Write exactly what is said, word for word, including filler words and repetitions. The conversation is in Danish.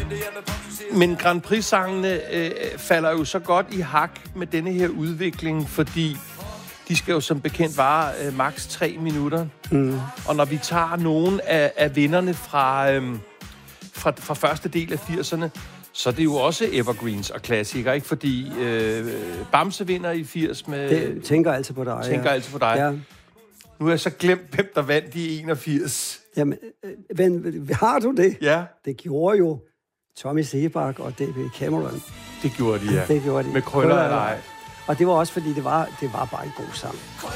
Men Grand Prix-sangene øh, falder jo så godt i hak med denne her udvikling, fordi de skal jo som bekendt vare øh, maks tre minutter. Mm. Og når vi tager nogle af, af vinderne fra, øh, fra, fra første del af firserne, så det er jo også evergreens og klassikere, ikke? Fordi øh, Bamse vinder i firs med... Det tænker altid på dig. Tænker ja. altid på dig. Ja. Nu har jeg så glemt, hvem der vandt i enogfirs. Jamen, øh, men, har du det? Ja. Det gjorde jo Tommy Sebak og David Cameron. Det gjorde de, ja. Det gjorde de. Med Krøller eller ej. Og det var også, fordi det var, det var bare en god sang.